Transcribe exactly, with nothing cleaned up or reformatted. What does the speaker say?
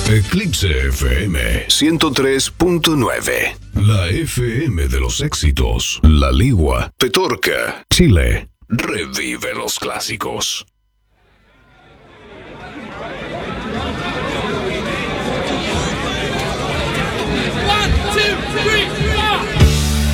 Eclipse F M ciento tres punto nueve. La F M de los éxitos. La Ligua, Petorca, Chile. Revive los clásicos.